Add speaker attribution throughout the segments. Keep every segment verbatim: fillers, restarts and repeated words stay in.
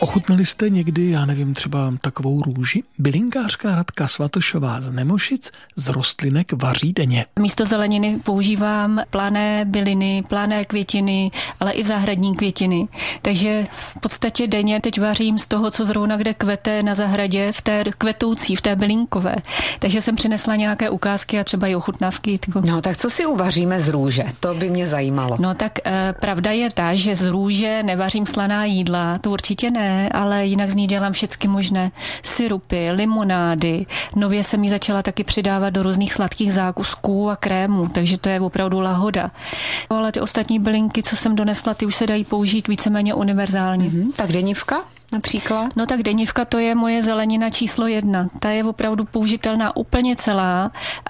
Speaker 1: Ochutnali jste někdy, já nevím, třeba takovou růži? Bylinkářka Radka Svatošová z Nemošic z rostlinek vaří denně.
Speaker 2: Místo zeleniny používám plané byliny, plané květiny, ale i zahradní květiny. Takže v podstatě denně teď vařím z toho, co zrovna kde kvete na zahradě, v té kvetoucí, v té bylinkové. Takže jsem přinesla nějaké ukázky a třeba i ochutnávky.
Speaker 3: No tak co si uvaříme z růže? To by mě zajímalo.
Speaker 2: No tak e, pravda je ta, že z růže nevařím slaná jídla, to určitě ne, ale jinak z ní dělám všechny možné syrupy, limonády. Nově jsem ji začala taky přidávat do různých sladkých zákusků a krémů, takže to je opravdu lahoda. Ale ty ostatní bylinky, co jsem donesla, ty už se dají použít víceméně univerzálně.
Speaker 3: Mm-hmm. Tak denivka? Například?
Speaker 2: No tak denivka, to je moje zelenina číslo jedna. Ta je opravdu použitelná úplně celá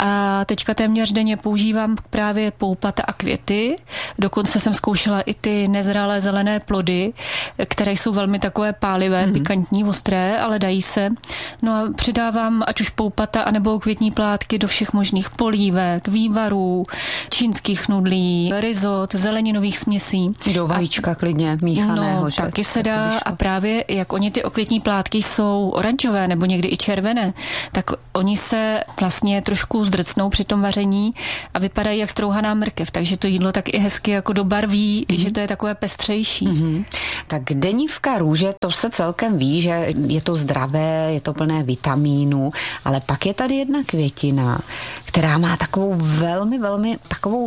Speaker 2: a teďka téměř denně používám právě poupata a květy. Dokonce jsem zkoušela i ty nezralé zelené plody, které jsou velmi takové pálivé, mm-hmm. pikantní, ostré, ale dají se. No a přidávám ať už poupata anebo květní plátky do všech možných polívek, vývarů, čínských nudlí, risot, zeleninových směsí.
Speaker 3: Do vajíčka a, klidně míchaného.
Speaker 2: No,
Speaker 3: že?
Speaker 2: taky se dá a právě jak oni ty okvětní plátky jsou oranžové nebo někdy i červené, tak oni se vlastně trošku zdrcnou při tom vaření a vypadají jak strouhaná mrkev, takže to jídlo tak i hezky jako dobarví, mm-hmm. že to je takové pestřejší.
Speaker 3: Mm-hmm. Tak denivka růže, to se celkem ví, že je to zdravé, je to plné vitamínů, ale pak je tady jedna květina, která má takovou velmi, velmi takovou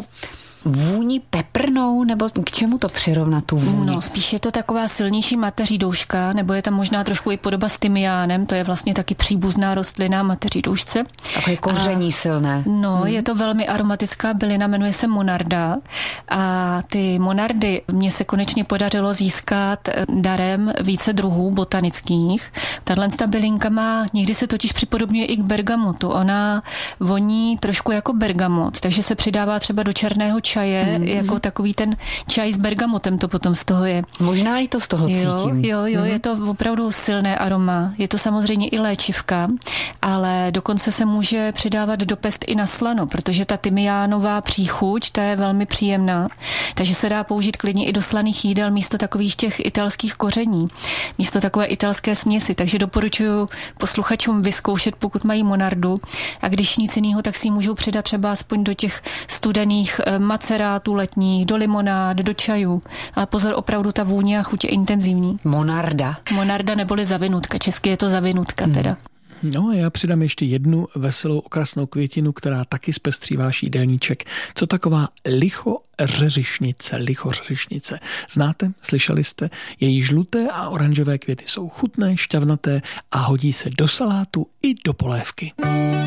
Speaker 3: vůni peprnou, nebo k čemu to přirovnat tu vůni?
Speaker 2: No, spíš je to taková silnější mateří douška, nebo je tam možná trošku i podoba s tymiánem, to je vlastně taky příbuzná rostlina mateří doušce.
Speaker 3: Takové koření a, silné.
Speaker 2: No,
Speaker 3: hmm.
Speaker 2: je to velmi aromatická bylina, jmenuje se monarda a ty monardy mně se konečně podařilo získat darem více druhů botanických. Tahle ta bylinka má, někdy se totiž připodobňuje i k bergamotu. Ona voní trošku jako bergamot, takže se přidává třeba do černého čaje, je mm-hmm. jako takový ten čaj s bergamotem, to potom z toho je.
Speaker 3: Možná i to z toho
Speaker 2: jo,
Speaker 3: cítím.
Speaker 2: Jo, jo,
Speaker 3: mm-hmm.
Speaker 2: je to opravdu silné aroma. Je to samozřejmě i léčivka, ale dokonce se může přidávat do pest i na slano, protože ta tymiánová příchuť, ta je velmi příjemná, takže se dá použít klidně i do slaných jídel místo takových těch italských koření, místo takové italské směsi, takže doporučuji posluchačům vyzkoušet, pokud mají monardu a když nic jiného, tak si ji můžou přidat třeba aspoň do těch studených macerátů letních, do limonád, do čajů. Ale pozor, opravdu ta vůně a chuť je intenzivní.
Speaker 3: Monarda.
Speaker 2: Monarda neboli zavinutka. Česky je to zavinutka hmm. teda.
Speaker 1: No a já přidám ještě jednu veselou okrasnou květinu, která taky zpestří váš jídelníček. Co taková lichořeřišnice, lichořeřišnice. Znáte? Slyšeli jste? Její žluté a oranžové květy jsou chutné, šťavnaté a hodí se do salátu i do polévky.